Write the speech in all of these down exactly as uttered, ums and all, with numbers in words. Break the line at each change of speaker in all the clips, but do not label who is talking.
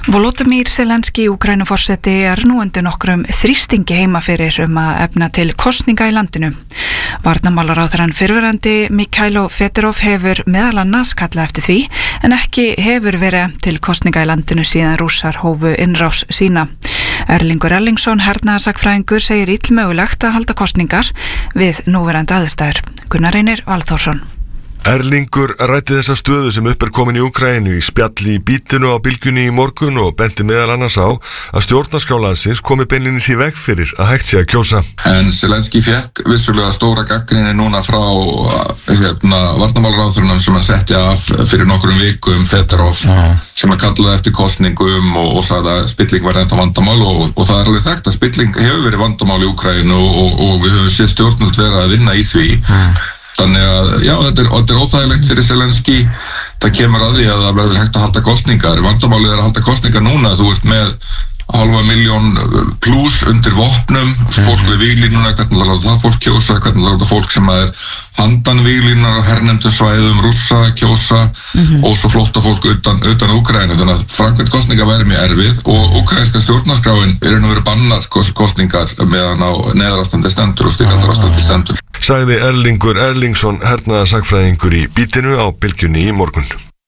Volodymyr Zelenský Úkraínuforseti er nú undir nokkrum þrýstingi heima fyrir um að efna til kosninga í landinu. Varnarmálaráðherrann fyrrverandi Mikhailo Fedorov hefur meðal annars kallað eftir því, en ekki hefur verið efnt til kosninga í landinu síðan Rússar hófu innrás sína. Erlingur Erlingsson, hernaðarsakfræðingur, segir illmögulegt að halda kosningar við núverandi aðstæður. Gunnar Reynir Valþórsson.
Erlingur ræddi þessa stöðu sem upp er komin í Úkraínu í spjalli í Bítinu á Bylgjunni í morgun og benti meðal annars á að stjórnarskrá landsins komi beinlínis í veg fyrir að hægt sé að kjósa.
En Zelenský fekk vissulega stóra gagnrýni núna frá hérna, varnarmálaráðherranum sem að setja af fyrir nokkrum vikum Fedorov uh-huh. sem að kallaði eftir kosningum og, og sagði að spilling var ennþá vandamál og, og það er alveg þekkt að spilling hefur verið vandamál í Úkraínu og, og, og við höfum séð stjórnvöld vera að vinna í því. Uh-huh. Þannig að, já, þetta er, þetta er óþægilegt fyrir Zelenský. Það kemur að því að það verður hægt að halda kosningar. Vandamálið er að halda kosningar núna. Þú ert með halva miljón pluss undir vopnum, fólk við víglínuna, hvernig láta það fólk kjósa, hvernig láta fólk sem er handan víglínunar og hernumdum svæðum Rússa kjósa mm-hmm. og svo flótta fólk utan, utan Úkraínu. Þannig að framkvæmd kosninga væri mjög erfið og úkraínska stjórnarskráin er nú verið bannar kosningar meðan á neyðarástandi stendur og styrjaldarástandi stendur.
Sagði Erlingur Erlingsson, hernaðarsakfræðingur í Bítinu á Bylgjunni í morgun.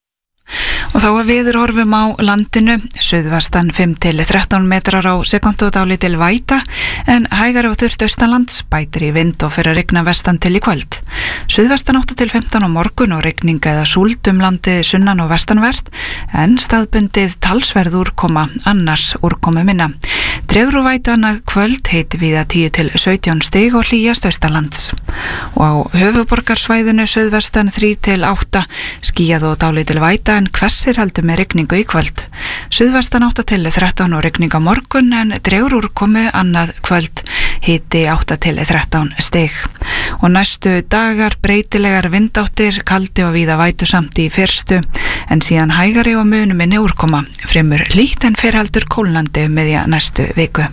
Og þá að veðurhorfum á landinu, suðvestan fimm til þrettán metrar á sekúndu og dálítil væta, en hægari og þurrt austanlands, bætir í vind og fer að rigna vestan til í kvöld. Suðvestan átta til fimmtán á morgun og rigning eða súld um landið sunnan og vestanvert, en staðbundið talsverð úrkoma, annars úrkomu minna. Dregur og vætu annað kvöld heiti víða tíu til sautján stig og hlýjast austanlands. Og á höfuborgarsvæðinu suðvestan þrír til átta, skýjað og dálítil væta, en hvessir heldur með rigningu í kvöld. Suðvestan átta til þrettán og rigning á morgun, en dregur úrkomu annað kvöld, hiti átta til þrettán stig. Og næstu dagar breytilegar vindáttir, kaldi og víða vætusamt í fyrstu, en síðan hægari og mun minni úrkoma, fremur líkt en fer heldur kólnandi um miðja næstu viku.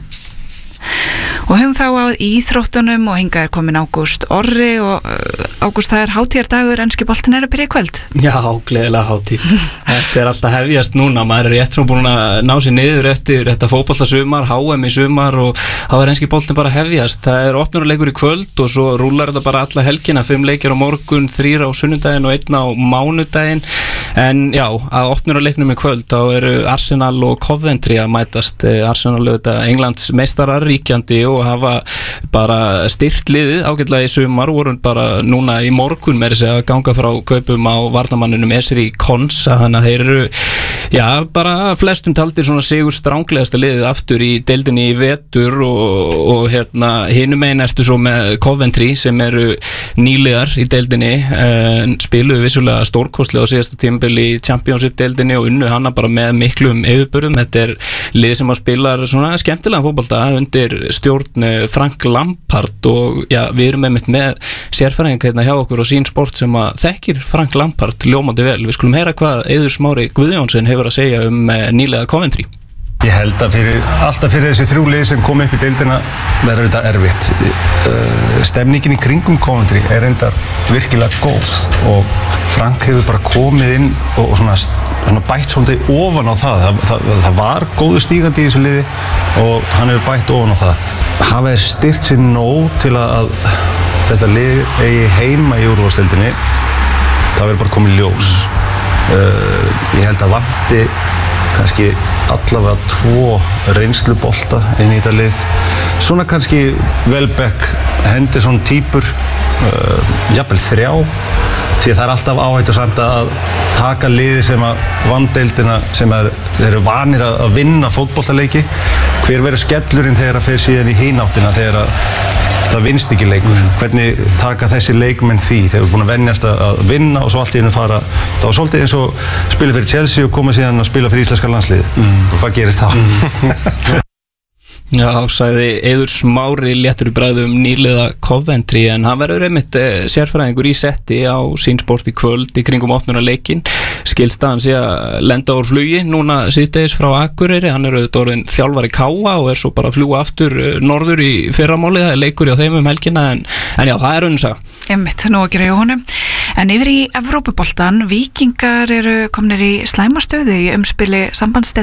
Og höfum þá á íþróttunum og hingað er komin Ágúst Orri og Ágúst, það er hátíðardagur, enski boltinn er að byrja í kvöld.
Já, gleðilega hátíð. Þetta er alltaf hefjast núna, maður er rétt svo búin að ná sér niður eftir þetta fótboltasumar, H M í sumar og þá er enski boltinn bara hefjast. Það er opnunarleikur í kvöld og svo rúlar þetta bara alla helgina, fimm leikir á morgun, þrír á sunnudaginn og einn á mánudaginn. En já, að opnunarleiknum í kvöld þá eru Arsenal og Coventry að mætast. Arsenal auðvitað Englands meistarar ríkjandi og hafa bara styrt liðið ágætlega í sumar, voru bara núna í morgun með þess að ganga frá kaupum á varnarmanninum Ezri Konsa, þannig að þeir eru já, bara flestum taldir svona sigur stránglegasta liðið aftur í deildinni í vetur og, og hérna hinum einn ertu svo með Coventry sem eru nýliðar í deildinni, en spiluðu vissulega stórkostlega á síðasta tímabil í Championship deildinni og unnu hana bara með miklum yfirburðum. Þetta er lið sem að spila svona skemmtilega fótbolta undir stjórn Frank Lampard og já, við erum einmitt með sérfræðing hérna hjá okkur og sín sport sem að þekkir Frank Lampard ljómandi vel. Við skulum heyra hvað Eiður Smári Guðjónsson hefur að segja um nýlega Coventry.
Ég held að fyrir, alltaf fyrir þessi þrjú lið sem kom upp í deildina verður þetta erfitt. Stemningin í kringum Coventry er reyndar virkilega góð og Frank hefur bara komið inn og, og svona, svona bætt svolítið ofan á það. Það, það. það var góðu stígandi í þessu liði og hann hefur bætt ofan á það. Hafa þeir styrkt sér nóg til að þetta lið eigi heima í úrvalsdeildinni, það verður bara komið ljós. Ég held að vanti kannski allavega tvo reynslubolta inn í þetta lið. Svona kannski Welbeck, Henderson týpur, uh, jafnvel þrjá, því að það er alltaf áhættusamt að taka liði sem að vann deildina, sem er, þeir eru vanir að, að vinna fótboltaleiki. Hver verður skellurinn þegar að fer síðan í hináttina þegar að það vinnst ekki leikur. Hvernig taka þessi leikmenn því? Þeir eru búin að venjast að vinna og svo allt í einu fara. Það var svolítið eins og spila fyrir Chelsea og koma síðan að spila fyrir íslenska landsliðið. Mm. Hvað gerist þá? Mm.
Já, sagði Eiður Smári léttur í bragði um nýliða Coventry, en hann verður einmitt eh, sérfræðingur í setti á sín sport í kvöld í kringum opnunarleikinn. Skilst að hann sé að lenda úr flugi núna síðdegis frá Akureyri. Hann er auðvitað orðinn þjálfari K A og er svo bara að fljúga aftur norður í fyrramáli. Það er leikur hjá þeim um helgina, en, en já, það er unnsa.
Einmitt, nú að gera hjá honum. En yfir í Evrópuboltan, Víkingar eru komnir í slæma stöðu í umspili sambandsdeildar